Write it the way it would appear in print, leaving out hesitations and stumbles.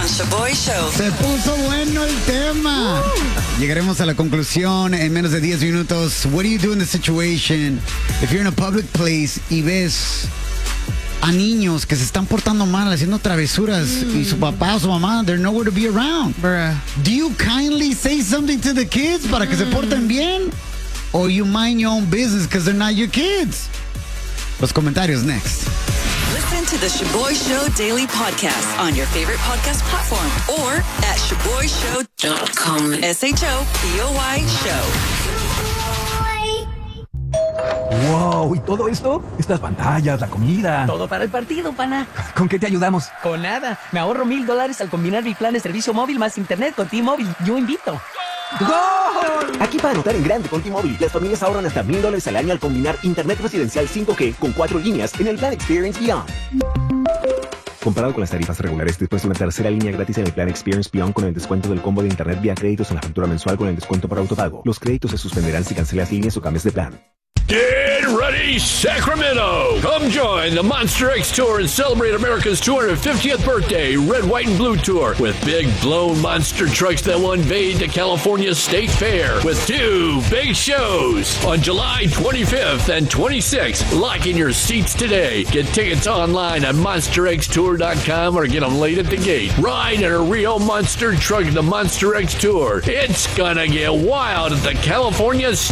Shaboy Show. Se puso bueno el tema. Llegaremos a la conclusión en menos de 10 minutos. What do you do in the situation if you're in a public place y ves a niños que se están portando mal, haciendo travesuras y su papá o su mamá, they're nowhere to be around? Bruh. Do you kindly say something to the kids para que se porten bien? Or you mind your own business because they're not your kids? Los comentarios next. Listen to the Shaboy Show Daily Podcast on your favorite podcast platform or at ShaboyShow.com. SHOBOY Show. Wow, ¿y todo esto? Estas pantallas, la comida. Todo para el partido, pana. ¿Con qué te ayudamos? Con nada. Me ahorro $1,000 al combinar mi plan de servicio móvil más internet con T-Mobile. Yo invito. ¡Gol! Aquí para anotar en grande con T-Mobile, las familias ahorran hasta $1,000 al año al combinar internet residencial 5G con 4 líneas en el plan Experience Beyond. Comparado con las tarifas regulares, después de una tercera línea gratis en el plan Experience Beyond con el descuento del combo de internet vía créditos en la factura mensual con el descuento por autopago. Los créditos se suspenderán si cancelas líneas o cambias de plan. Get ready, Sacramento! Come join the Monster X Tour and celebrate America's 250th birthday Red, White, and Blue Tour with big blown monster trucks that will invade the California State Fair with 2 big shows on July 25th and 26th. Lock in your seats today. Get tickets online at MonsterXTour.com or get them late at the gate. Ride in a real monster truck, the Monster X Tour. It's gonna get wild at the California